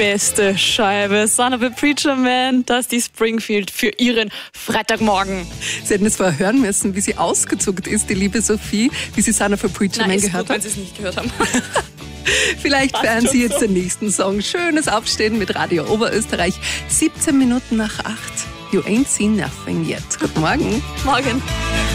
beste Scheibe. Son of a Preacher Man, Dusty Springfield für ihren Freitagmorgen. Sie hätten es vorher hören müssen, wie sie ausgezuckt ist, die liebe Sophie, wie sie Son of a Preacher Man gehört hat. Wenn Sie es nicht gehört haben. Vielleicht feiern Sie jetzt den nächsten Song. Schönes Aufstehen mit Radio Oberösterreich. 17 Minuten nach 8. You ain't seen nothing yet. Guten Morgen. Morgen.